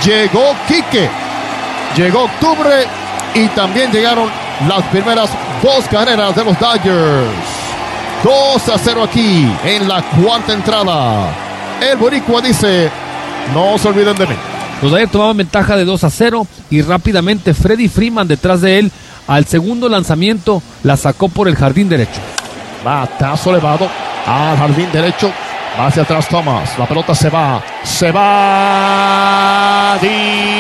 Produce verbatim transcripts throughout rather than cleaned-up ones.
llegó Quique, llegó octubre y también llegaron las primeras dos carreras de los Dodgers. dos a cero aquí en la cuarta entrada. El boricua dice, no se olviden de mí. Los Dodgers tomaban ventaja de dos a cero y rápidamente Freddie Freeman detrás de él, al segundo lanzamiento, la sacó por el jardín derecho. Batazo elevado al jardín derecho. Va hacia atrás Thomas. La pelota se va. Se va. Dios.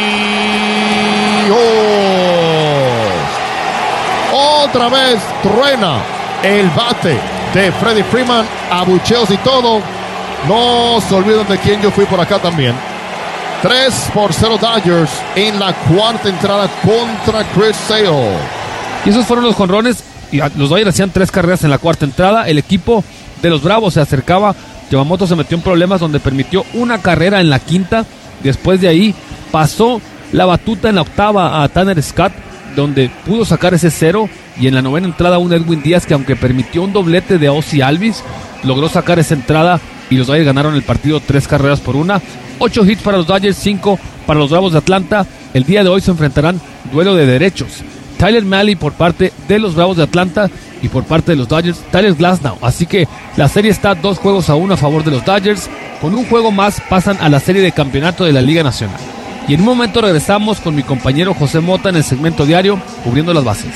Otra vez truena el bate de Freddie Freeman. Abucheos y todo. No se olviden de quién yo fui por acá también. tres por cero Dodgers en la cuarta entrada contra Chris Sale. Y esos fueron los jonrones. Y los Dodgers hacían tres carreras en la cuarta entrada. El equipo de los Bravos se acercaba. Yamamoto se metió en problemas donde permitió una carrera en la quinta. Después de ahí pasó la batuta en la octava a Tanner Scott, donde pudo sacar ese cero. Y en la novena entrada un Edwin Díaz que, aunque permitió un doblete de Ozzie Alvis, logró sacar esa entrada y los Dodgers ganaron el partido tres carreras por una. Ocho hits para los Dodgers, cinco para los Bravos de Atlanta. El día de hoy se enfrentarán duelo de derechos. Tyler Mahle por parte de los Bravos de Atlanta y por parte de los Dodgers, Tyler Glasnow. Así que la serie está dos juegos a uno a favor de los Dodgers. Con un juego más pasan a la serie de campeonato de la Liga Nacional. Y en un momento regresamos con mi compañero José Mota en el segmento diario cubriendo las bases.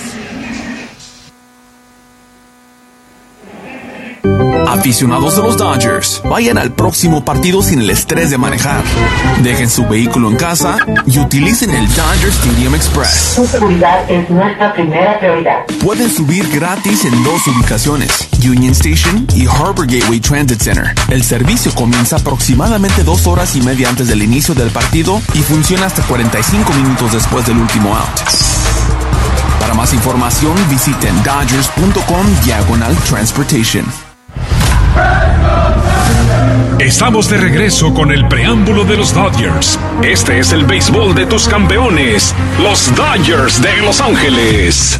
Aficionados de los Dodgers, vayan al próximo partido sin el estrés de manejar. Dejen su vehículo en casa y utilicen el Dodger Stadium Express. Su seguridad es nuestra primera prioridad. Pueden subir gratis en dos ubicaciones, Union Station y Harbor Gateway Transit Center. El servicio comienza aproximadamente dos horas y media antes del inicio del partido y funciona hasta cuarenta y cinco minutos después del último out. Para más información, visiten dodgers.com diagonal transportation. Estamos de regreso con el preámbulo de los Dodgers. Este es el béisbol de tus campeones, los Dodgers de Los Ángeles.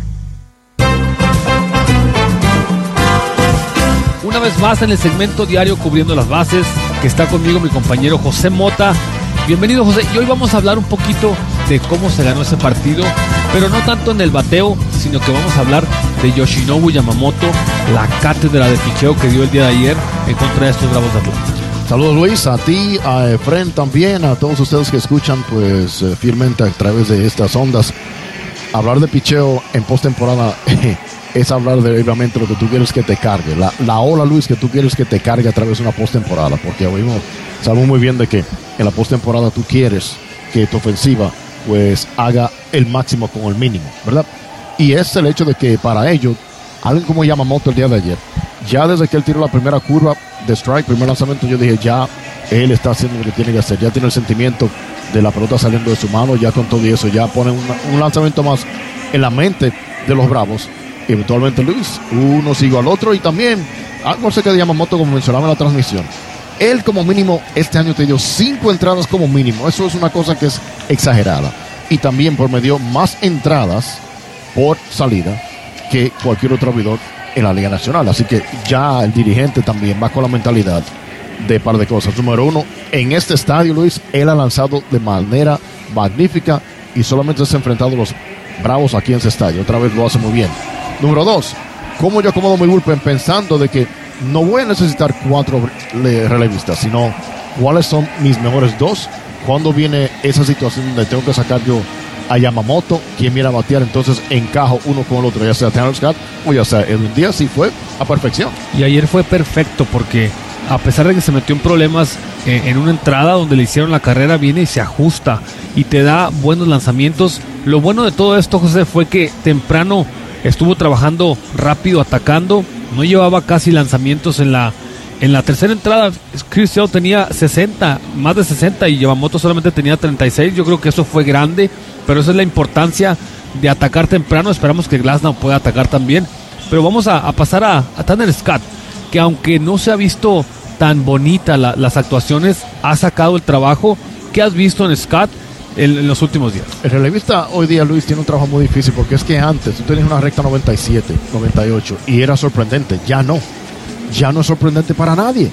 Una vez más en el segmento diario cubriendo las bases, que está conmigo mi compañero José Mota. Bienvenido, José, y hoy vamos a hablar un poquito de cómo se ganó ese partido, pero no tanto en el bateo, sino que vamos a hablar de Yoshinobu Yamamoto, la cátedra de picheo que dio el día de ayer en contra de estos Bravos de Atlanta. Saludos, Luis, a ti, a Efren también, a todos ustedes que escuchan pues eh, fielmente a través de estas ondas. Hablar de picheo en postemporada es hablar de obviamente lo que tú quieres que te cargue, la, la ola, Luis, que tú quieres que te cargue a través de una postemporada, porque oímos, sabemos muy bien de que en la postemporada tú quieres que tu ofensiva pues haga el máximo con el mínimo, ¿verdad? Y es el hecho de que para ellos, alguien como Yamamoto el día de ayer, ya desde que él tiró la primera curva de strike, primer lanzamiento, yo dije, ya él está haciendo lo que tiene que hacer, ya tiene el sentimiento de la pelota saliendo de su mano, ya con todo eso, ya pone una, un lanzamiento más en la mente de los Bravos. Y eventualmente, Luis, uno sigue al otro, y también algo acerca de Yamamoto, como mencionaba en la transmisión. Él como mínimo este año te dio cinco entradas como mínimo. Eso es una cosa que es exagerada. Y también promedió más entradas por salida que cualquier otro abridor en la Liga Nacional. Así que ya el dirigente también va con la mentalidad de par de cosas. Número uno, en este estadio, Luis, él ha lanzado de manera magnífica y solamente se ha enfrentado a los Bravos aquí en ese estadio. Otra vez lo hace muy bien. Número dos, cómo yo acomodo mi bullpen pensando de que no voy a necesitar cuatro relevistas, sino cuáles son mis mejores dos. Cuando viene esa situación donde tengo que sacar yo a Yamamoto, quien viene a batear, entonces encajo uno con el otro, ya sea Tanner Scott o ya sea Edwin Díaz, y fue a perfección. Y ayer fue perfecto porque a pesar de que se metió en problemas eh, en una entrada donde le hicieron la carrera, viene y se ajusta y te da buenos lanzamientos. Lo bueno de todo esto, José, fue que temprano estuvo trabajando rápido, atacando. No llevaba casi lanzamientos en la en la tercera entrada. Chris Sale tenía sesenta, más de sesenta, y Yamamoto solamente tenía treinta y seis. Yo creo que eso fue grande, pero esa es la importancia de atacar temprano. Esperamos que Glasnow pueda atacar también. Pero vamos a, a pasar a, a Tanner Scott, que aunque no se ha visto tan bonita la, las actuaciones, ha sacado el trabajo. ¿Qué has visto en Scott en, en los últimos días? El relevista hoy día, Luis, tiene un trabajo muy difícil, porque es que antes tú tenías una recta noventa y siete, noventa y ocho y era sorprendente. Ya no, ya no es sorprendente para nadie.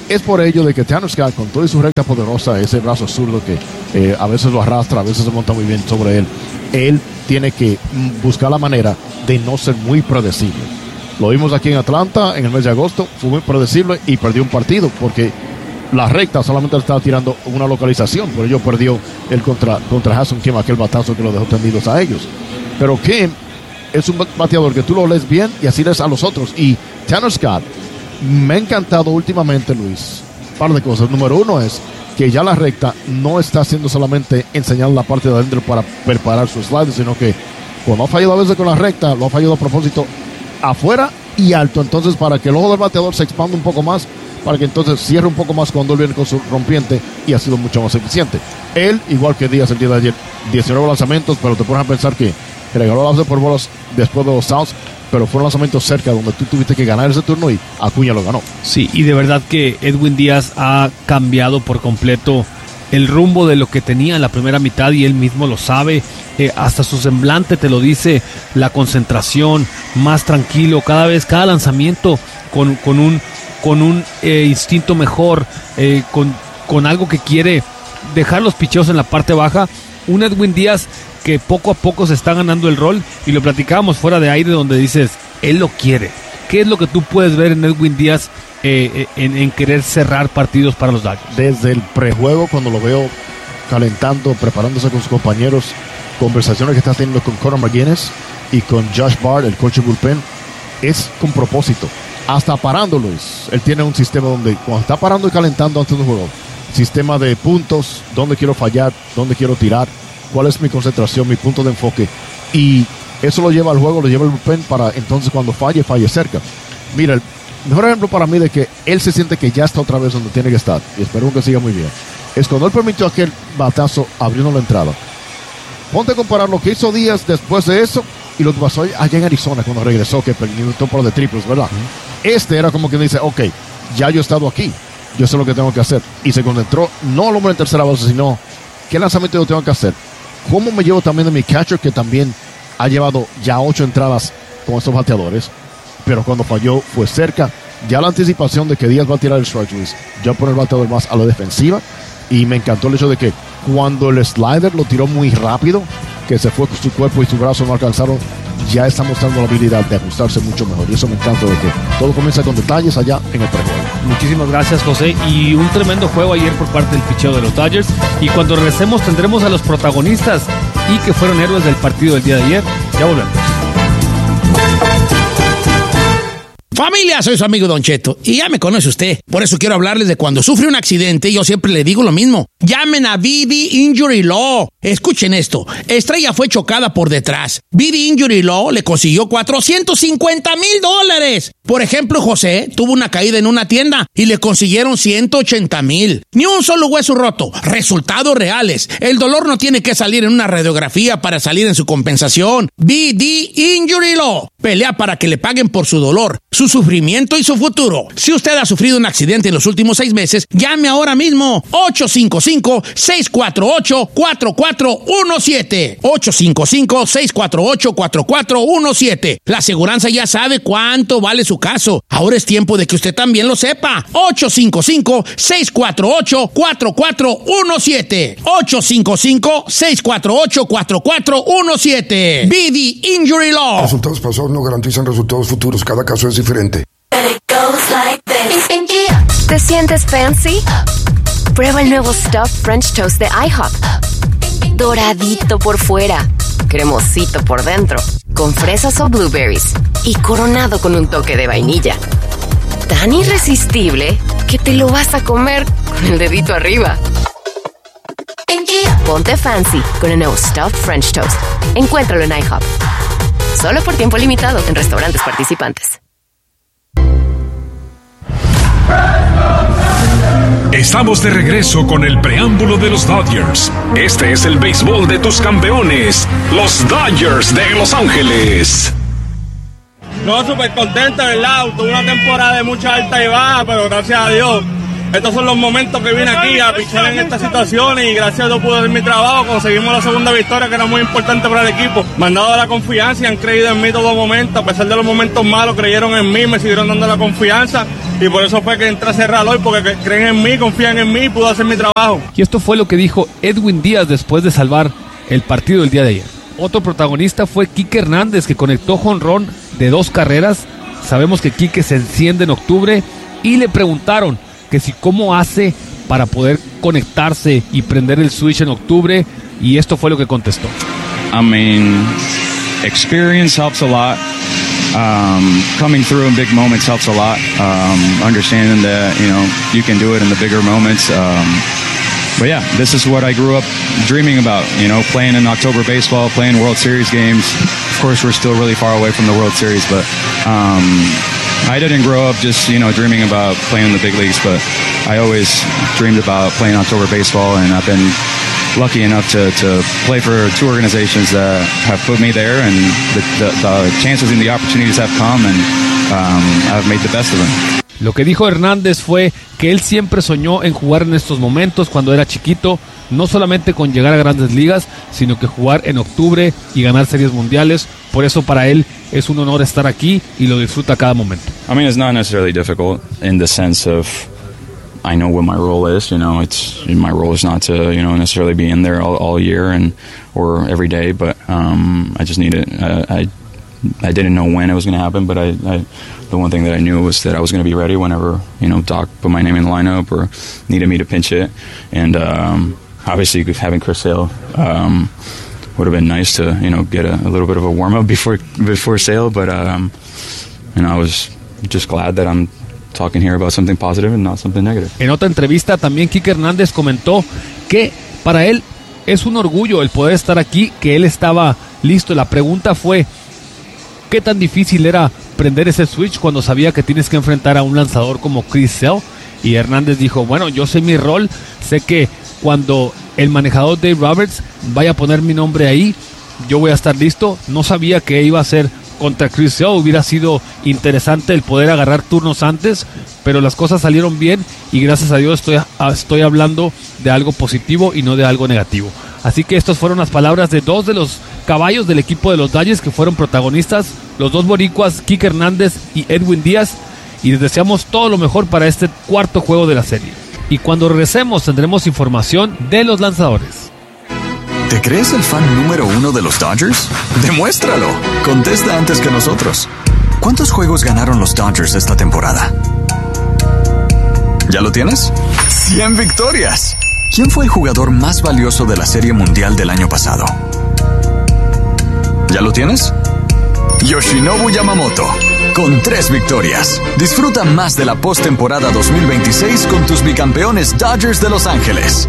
es por ello de que Tanner Scott, con toda su recta poderosa, ese brazo zurdo que eh, a veces lo arrastra, a veces se monta muy bien sobre él, él tiene que buscar la manera de no ser muy predecible. Lo vimos aquí en Atlanta en el mes de agosto, fue muy predecible y perdió un partido porque la recta solamente le estaba tirando una localización, por ello perdió el contra, contra Hassan Kim, aquel batazo que lo dejó tendidos a ellos. Pero Kim es un bateador que tú lo lees bien y así lees a los otros. Y Tanner Scott, me ha encantado últimamente, Luis, un par de cosas. Número uno es que ya la recta no está haciendo solamente enseñar la parte de adentro para preparar su slide, sino que cuando ha fallado a veces con la recta, lo ha fallado a propósito afuera y alto, entonces para que el ojo del bateador se expanda un poco más, para que entonces cierre un poco más cuando él viene con su rompiente, y ha sido mucho más eficiente. Él, igual que Díaz el día de ayer, diecinueve lanzamientos, pero te pones a pensar que regaló las de por bolas después de los outs, pero fueron lanzamientos cerca donde tú tuviste que ganar ese turno y Acuña lo ganó. Sí, y de verdad que Edwin Díaz ha cambiado por completo el rumbo de lo que tenía en la primera mitad y él mismo lo sabe, eh, hasta su semblante te lo dice, la concentración, más tranquilo, cada vez, cada lanzamiento con, con un, con un eh, instinto mejor, eh, con, con algo que quiere dejar los picheos en la parte baja. Un Edwin Díaz que poco a poco se está ganando el rol, y lo platicábamos fuera de aire donde dices, él lo quiere. ¿Qué es lo que tú puedes ver en Edwin Díaz eh, en, en querer cerrar partidos para los Dodgers? Desde el prejuego, cuando lo veo calentando, preparándose con sus compañeros, conversaciones que está teniendo con Conor McGuinness y con Josh Bard, el coach de bullpen, es con propósito. Hasta parando, Luis, él tiene un sistema donde cuando está parando y calentando antes de un juego, sistema de puntos, dónde quiero fallar, dónde quiero tirar, cuál es mi concentración, mi punto de enfoque, y eso lo lleva al juego, lo lleva al bullpen para entonces cuando falle, falle cerca. Mira, el mejor ejemplo para mí de que él se siente que ya está otra vez donde tiene que estar, y espero que siga muy bien, es cuando él permitió aquel batazo abriendo la entrada. Ponte a comparar lo que hizo Díaz después de eso y lo que pasó allá en Arizona cuando regresó, que perdió por de triples, ¿verdad? Uh-huh. Este era como que dice, ok, ya yo he estado aquí, yo sé lo que tengo que hacer, y se concentró no al hombre en tercera base, sino qué lanzamiento yo tengo que hacer, cómo me llevo también de mi catcher, que también ha llevado ya ocho entradas con estos bateadores, pero cuando falló fue cerca. Ya la anticipación de que Díaz va a tirar el strike, Luis, ya pone el bateador más a la defensiva, y me encantó el hecho de que cuando el slider lo tiró muy rápido, que se fue con su cuerpo y su brazo no alcanzaron, ya está mostrando la habilidad de ajustarse mucho mejor, y eso me encanta, de que todo comienza con detalles allá en el prejuego. Muchísimas gracias, José, y un tremendo juego ayer por parte del picheo de los Dodgers, y cuando regresemos tendremos a los protagonistas y que fueron héroes del partido del día de ayer. Ya volvemos. Familia, soy su amigo Don Cheto y ya me conoce usted. Por eso quiero hablarles de cuando sufre un accidente. Yo siempre le digo lo mismo. Llamen a B D Injury Law. Escuchen esto. Estrella fue chocada por detrás. B D Injury Law le consiguió cuatrocientos cincuenta mil dólares. Por ejemplo, José tuvo una caída en una tienda y le consiguieron ciento ochenta mil. Ni un solo hueso roto. Resultados reales. El dolor no tiene que salir en una radiografía para salir en su compensación. B D Injury Law. Pelea para que le paguen por su dolor, su sufrimiento y su futuro. Si usted ha sufrido un accidente en los últimos seis meses, llame ahora mismo. ocho cinco cinco, seis cuatro ocho, cuatro cuatro uno siete. ocho cinco cinco, seis cuatro ocho, cuatro cuatro uno siete. La aseguranza ya sabe cuánto vale su caso. Ahora es tiempo de que usted también lo sepa. ocho cinco cinco, seis cuatro ocho, cuatro cuatro uno siete. ocho cinco cinco, seis cuatro ocho, cuatro cuatro uno siete. B D Injury Law. Resultados pasados no garantizan resultados futuros. Cada caso es diferente. ¿Te sientes fancy? Prueba el nuevo Stuffed French Toast de IHOP. Doradito por fuera, cremosito por dentro, con fresas o blueberries y coronado con un toque de vainilla. Tan irresistible que te lo vas a comer con el dedito arriba. Ponte fancy con el nuevo Stuffed French Toast. Encuéntralo en IHOP. Solo por tiempo limitado en restaurantes participantes. Estamos de regreso con el preámbulo de los Dodgers. Este es el béisbol de tus campeones, los Dodgers de Los Ángeles. No, súper contento, ¿verdad? Tuve una temporada de mucha alta y baja, pero gracias a Dios estos son los momentos que vine aquí a pichar en esta situación y gracias a Dios pude hacer mi trabajo, conseguimos la segunda victoria que era muy importante para el equipo. Me han dado la confianza y han creído en mí todo momento, a pesar de los momentos malos, creyeron en mí, me siguieron dando la confianza y por eso fue que entré a cerrar hoy, porque creen en mí, confían en mí y pude hacer mi trabajo. Y esto fue lo que dijo Edwin Díaz después de salvar el partido el día de ayer. Otro protagonista fue Quique Hernández, que conectó jonrón de dos carreras. Sabemos que Quique se enciende en octubre y le preguntaron que si cómo hace para poder conectarse y prender el switch en octubre, y esto fue lo que contestó. I mean, experience helps a lot. Um, coming through in big moments helps a lot. Um, understanding that, you know, you can do it in the bigger moments. Um, But yeah, this is what I grew up dreaming about, you know, playing in October baseball, playing World Series games. Of course, we're still really far away from the World Series, but um, I didn't grow up just, you know, dreaming about playing in the big leagues, but I always dreamed about playing October baseball, and I've been lucky enough to, to play for two organizations that have put me there, and the, the, the chances and the opportunities have come, and um, I've made the best of them. Lo que dijo Hernández fue que él siempre soñó en jugar en estos momentos cuando era chiquito, no solamente con llegar a grandes ligas, sino que jugar en octubre y ganar series mundiales. Por eso para él es un honor estar aquí y lo disfruta cada momento. I mean, it's not necessarily difficult in the sense of I know what my role is. You know, it's my role is not to, you know, necessarily be in there all, all year and or every day, but um, I just need it. Uh, I I didn't know when it was going to happen, but I, I the one thing that I knew was that I was going to be ready whenever, you know, Doc put my name in the lineup or needed me to pinch hit. And um, obviously having Chris Sale um, would have been nice to, you know, get a, a little bit of a warm-up before before Sale, but um, you know, I was just glad that I'm talking here about something positive and not something negative. En otra entrevista también Quique Hernández comentó que para él es un orgullo el poder estar aquí, que él estaba listo. La pregunta fue ¿qué tan difícil era prender ese switch cuando sabía que tienes que enfrentar a un lanzador como Chris Sale? Y Hernández dijo, bueno, yo sé mi rol, sé que cuando el manejador Dave Roberts vaya a poner mi nombre ahí, yo voy a estar listo. No sabía que iba a ser contra Chris Sale, hubiera sido interesante el poder agarrar turnos antes, pero las cosas salieron bien y gracias a Dios estoy, estoy hablando de algo positivo y no de algo negativo. Así que estas fueron las palabras de dos de los caballos del equipo de los Dodgers que fueron protagonistas, los dos boricuas, Quique Hernández y Edwin Díaz, y les deseamos todo lo mejor para este cuarto juego de la serie. Y cuando regresemos tendremos información de los lanzadores. ¿Te crees el fan número uno de los Dodgers? ¡Demuéstralo! Contesta antes que nosotros. ¿Cuántos juegos ganaron los Dodgers esta temporada? ¿Ya lo tienes? ¡cien victorias! ¿Quién fue el jugador más valioso de la Serie Mundial del año pasado? ¿Ya lo tienes? Yoshinobu Yamamoto, con tres victorias. Disfruta más de la postemporada dos mil veintiséis con tus bicampeones Dodgers de Los Ángeles.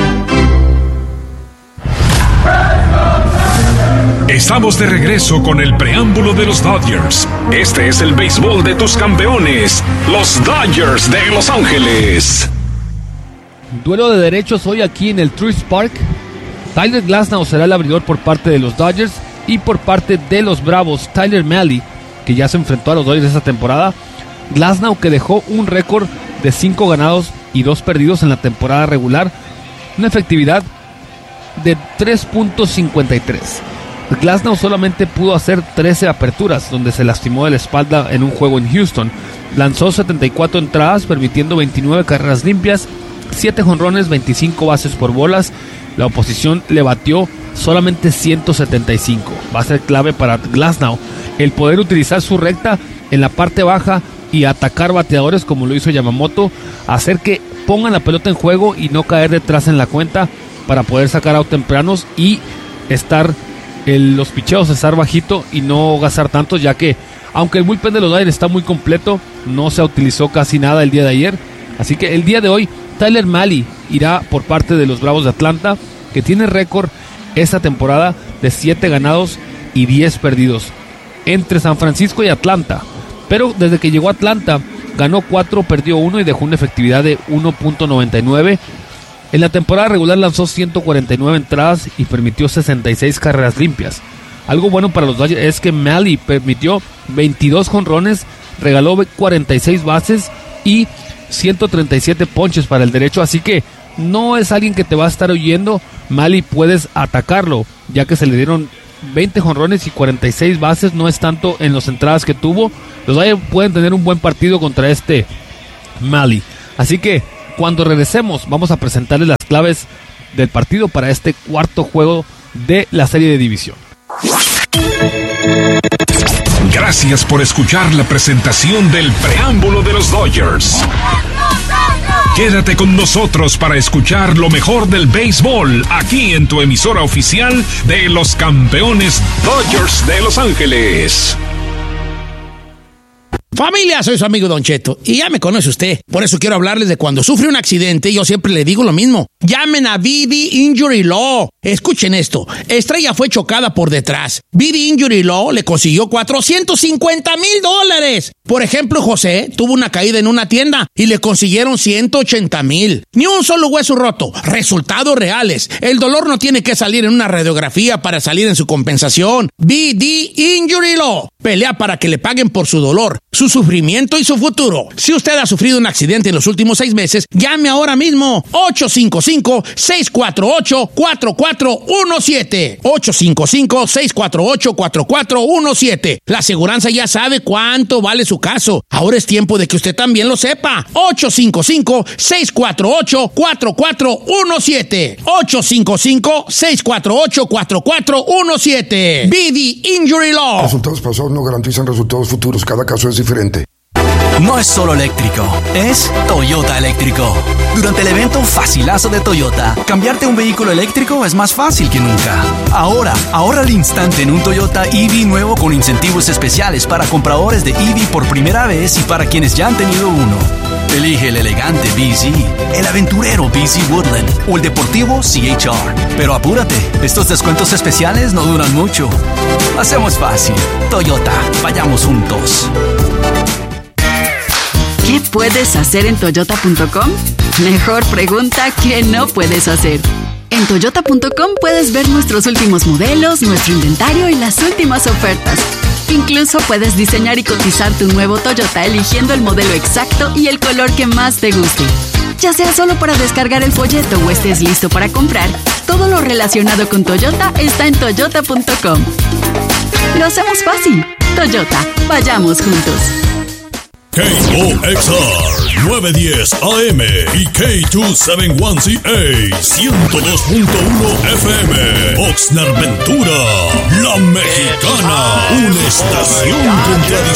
Estamos de regreso con el preámbulo de los Dodgers. Este es el béisbol de tus campeones, los Dodgers de Los Ángeles. Duelo de derechos hoy aquí en el Truist Park. Tyler Glasnow será el abridor por parte de los Dodgers y por parte de los Bravos, Tyler Mahle, que ya se enfrentó a los Dodgers esta temporada. Glasnow, que dejó un récord de cinco ganados y dos perdidos en la temporada regular, una efectividad de tres punto cincuenta y tres. Glasnow solamente pudo hacer trece aperturas, donde se lastimó de la espalda en un juego en Houston. Lanzó setenta y cuatro entradas, permitiendo veintinueve carreras limpias, siete jonrones, veinticinco bases por bolas. La oposición le batió solamente ciento setenta y cinco. Va a ser clave para Glasnow el poder utilizar su recta en la parte baja y atacar bateadores como lo hizo Yamamoto, hacer que pongan la pelota en juego y no caer detrás en la cuenta para poder sacar out tempranos y estar el, los picheos estar bajito y no gastar tanto, ya que aunque el bullpen de los Dodgers está muy completo, no se utilizó casi nada el día de ayer. Así que el día de hoy Tyler Mahle irá por parte de los Bravos de Atlanta, que tiene récord esta temporada de siete ganados y diez perdidos entre San Francisco y Atlanta. Pero desde que llegó a Atlanta ganó cuatro, perdió uno y dejó una efectividad de uno punto noventa y nueve. En la temporada regular lanzó ciento cuarenta y nueve entradas y permitió sesenta y seis carreras limpias. Algo bueno para los Dodgers es que Mahle permitió veintidós jonrones, regaló cuarenta y seis bases y ciento treinta y siete ponches para el derecho, así que no es alguien que te va a estar oyendo mal y puedes atacarlo, ya que se le dieron veinte jonrones y cuarenta y seis bases, no es tanto en las entradas que tuvo. Los Dodgers pueden tener un buen partido contra este Mahle. Así que cuando regresemos vamos a presentarles las claves del partido para este cuarto juego de la serie de división. Gracias por escuchar la presentación del preámbulo de los Dodgers. Quédate con nosotros para escuchar lo mejor del béisbol aquí en tu emisora oficial de los campeones Dodgers de Los Ángeles. Familia, soy su amigo Don Cheto y ya me conoce usted. Por eso quiero hablarles de cuando sufre un accidente. Yo siempre le digo lo mismo. Llamen a B D Injury Law. Escuchen esto. Estrella fue chocada por detrás. B D Injury Law le consiguió cuatrocientos cincuenta mil dólares. Por ejemplo, José tuvo una caída en una tienda y le consiguieron ciento ochenta mil. Ni un solo hueso roto. Resultados reales. El dolor no tiene que salir en una radiografía para salir en su compensación. B D Injury Law pelea para que le paguen por su dolor, su sufrimiento y su futuro. Si usted ha sufrido un accidente en los últimos seis meses, llame ahora mismo. ocho cinco cinco, seis cuatro ocho, cuatro cuatro uno siete. ocho cinco cinco, seis cuatro ocho, cuatro cuatro uno siete. La aseguranza ya sabe cuánto vale su caso. Ahora es tiempo de que usted también lo sepa. ocho cinco cinco, seis cuatro ocho, cuatro cuatro uno siete. ocho cinco cinco, seis cuatro ocho, cuatro cuatro uno siete. B D Injury Law. Resultados pasados no garantizan resultados futuros. Cada caso es diferente. No es solo eléctrico, es Toyota eléctrico. Durante el evento Facilazo de Toyota, cambiarte a un vehículo eléctrico es más fácil que nunca. Ahora, ahorra al instante en un Toyota E V nuevo con incentivos especiales para compradores de E V por primera vez y para quienes ya han tenido uno. Elige el elegante B Z, el aventurero B Z Woodland o el deportivo C H R. Pero apúrate, estos descuentos especiales no duran mucho. Hacemos fácil. Toyota, vayamos juntos. ¿Qué puedes hacer en Toyota punto com? Mejor pregunta, ¿qué no puedes hacer? En Toyota punto com puedes ver nuestros últimos modelos, nuestro inventario y las últimas ofertas. Incluso puedes diseñar y cotizar tu nuevo Toyota eligiendo el modelo exacto y el color que más te guste. Ya sea solo para descargar el folleto o estés listo para comprar, todo lo relacionado con Toyota está en Toyota punto com. Lo hacemos fácil. Toyota, vayamos juntos. K O X R nueve diez A M y K dos setenta y uno C A ciento dos punto uno F M. Oxnard Ventura, La Mexicana, una estación con tradición.